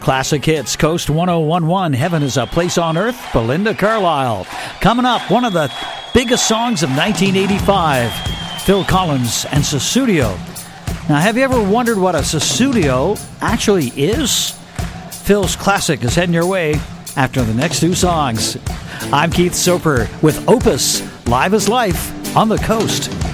Classic Hits, Coast 1011, Heaven is a Place on Earth, Belinda Carlisle. Coming up, one of the biggest songs of 1985, Phil Collins and Sussudio. Now, have you ever wondered what a Sussudio actually is? Phil's classic is heading your way after the next two songs. I'm Keith Soper with Opus, Live is Life on the Coast.